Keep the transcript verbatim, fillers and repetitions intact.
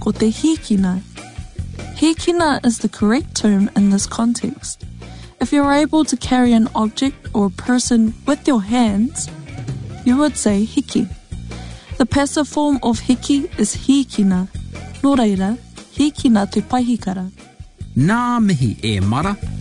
ko te hikina. Hikina is the correct term in this context. If you're able to carry an object or a person with your hands, you would say hiki. The passive form of hiki is hikina. Nō reira, hikina te paihikara. Nā mihi e Mara.